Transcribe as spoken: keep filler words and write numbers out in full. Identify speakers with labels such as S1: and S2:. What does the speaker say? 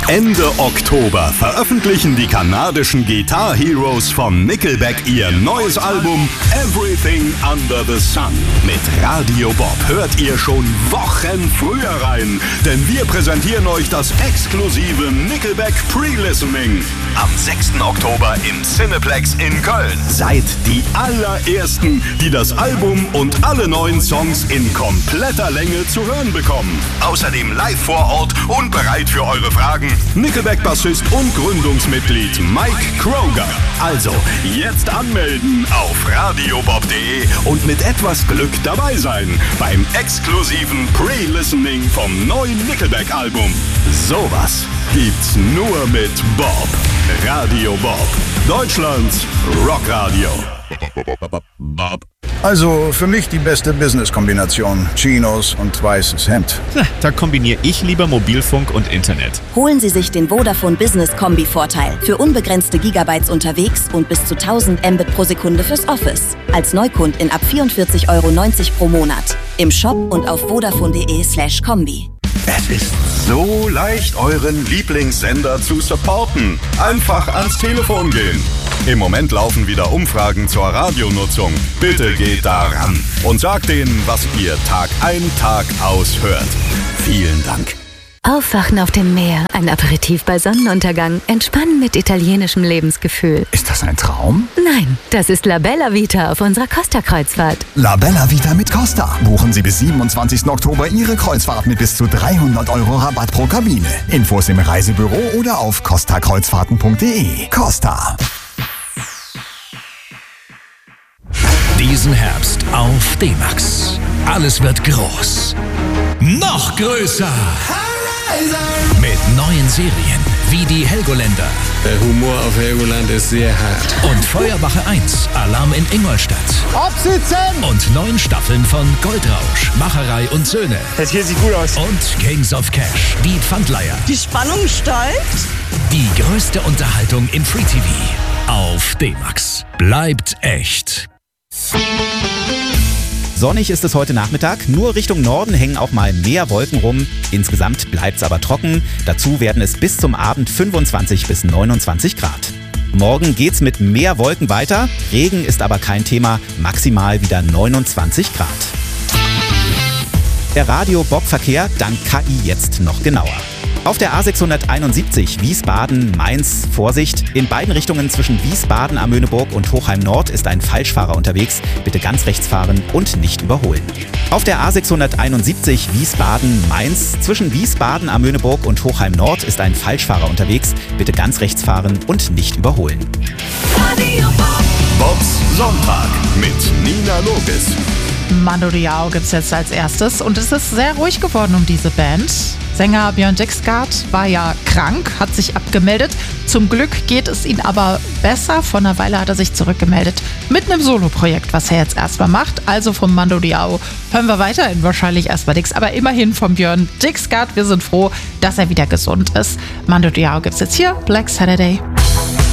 S1: Ende Oktober veröffentlichen die kanadischen Guitar Heroes von Nickelback ihr neues Album Everything Under the Sun. Mit Radio Bob hört ihr schon Wochen früher rein, denn wir präsentieren euch das exklusive Nickelback Pre-Listening. Am sechsten Oktober im Cineplex in Köln. Seid die allerersten, die das Album und alle neuen Songs in kompletter Länge zu hören bekommen. Außerdem live vor Ort und bereit für eure Fragen Nickelback-Bassist und Gründungsmitglied Mike Kroger. Also jetzt anmelden auf radiobob punkt de und mit etwas Glück dabei sein beim exklusiven Pre-Listening vom neuen Nickelback-Album. Sowas gibt's nur mit Bob. Radio Bob, Deutschlands Rockradio.
S2: Bob.
S3: Also für mich die beste Business-Kombination. Chinos und weißes Hemd.
S2: Da kombiniere ich lieber Mobilfunk und Internet.
S4: Holen Sie sich den Vodafone Business Kombi-Vorteil. Für unbegrenzte Gigabytes unterwegs und bis zu tausend Mbit pro Sekunde fürs Office. Als Neukundin ab vierundvierzig Euro neunzig pro Monat. Im Shop und auf vodafone punkt de slash kombi.
S1: Es ist so leicht, euren Lieblingssender zu supporten. Einfach ans Telefon gehen. Im Moment laufen wieder Umfragen zur Radionutzung. Bitte geht da ran und sagt denen, was ihr Tag ein, Tag aus hört. Vielen Dank.
S5: Aufwachen auf dem Meer, ein Aperitif bei Sonnenuntergang, entspannen mit italienischem Lebensgefühl.
S6: Ist das ein Traum?
S5: Nein, das ist La Bella Vita auf unserer Costa-Kreuzfahrt.
S6: La Bella Vita mit Costa. Buchen Sie bis siebenundzwanzigsten Oktober Ihre Kreuzfahrt mit bis zu dreihundert Euro Rabatt pro Kabine. Infos im Reisebüro oder auf costa kreuzfahrten punkt de. Costa.
S7: Diesen Herbst auf D-Max. Alles wird groß. Noch größer. Mit neuen Serien wie die Helgoländer.
S8: Der Humor auf Helgoland ist sehr hart.
S7: Und Feuerwache eins, Alarm in Ingolstadt.
S9: Absitzen!
S7: Und neun Staffeln von Goldrausch, Macherei und Söhne.
S9: Das hier sieht gut aus.
S7: Und Kings of Cash, die Pfandleiher.
S10: Die Spannung steigt.
S7: Die größte Unterhaltung im Free T V. Auf D-Max. Bleibt echt.
S11: Sonnig ist es heute Nachmittag, nur Richtung Norden hängen auch mal mehr Wolken rum. Insgesamt bleibt es aber trocken. Dazu werden es bis zum Abend fünfundzwanzig bis neunundzwanzig Grad. Morgen geht's mit mehr Wolken weiter. Regen ist aber kein Thema, maximal wieder neunundzwanzig Grad. Der Radio-Bob-Verkehr dank K I jetzt noch genauer. Auf der A sechshunderteinundsiebzig Wiesbaden-Mainz, Vorsicht, in beiden Richtungen zwischen Wiesbaden am Möhneburg und Hochheim Nord ist ein Falschfahrer unterwegs. Bitte ganz rechts fahren und nicht überholen. Auf der A sechshunderteinundsiebzig Wiesbaden-Mainz zwischen Wiesbaden am Möhneburg und Hochheim Nord ist ein Falschfahrer unterwegs. Bitte ganz rechts fahren und nicht überholen.
S1: Bobs Sonntag mit Nina Logis.
S12: Mando Diao gibt's jetzt als erstes und es ist sehr ruhig geworden um diese Band. Sänger Björn Dixgard war ja krank, hat sich abgemeldet. Zum Glück geht es ihm aber besser. Vor einer Weile hat er sich zurückgemeldet mit einem Soloprojekt, was er jetzt erstmal macht. Also vom Mando Diao hören wir weiterhin wahrscheinlich erstmal nichts. Aber immerhin von Björn Dixgard. Wir sind froh, dass er wieder gesund ist. Mando Diao gibt's jetzt hier, Black Saturday.